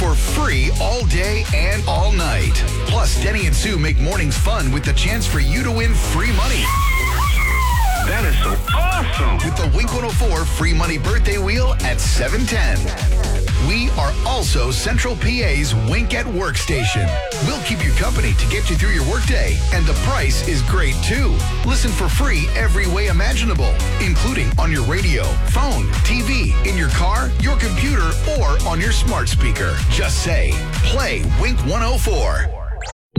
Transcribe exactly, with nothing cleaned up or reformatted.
for free all day and all night. Plus, Denny and Sue make mornings fun with the chance for you to win free money. That is so awesome. With the Wink one oh four free money birthday wheel at seven ten. We are also Central P A's Wink at Work station. We'll keep you company to get you through your workday, and the price is great too. Listen for free every way imaginable, including on your radio, phone, T V, in your car, your computer, or on your smart speaker. Just say, play Wink one oh four.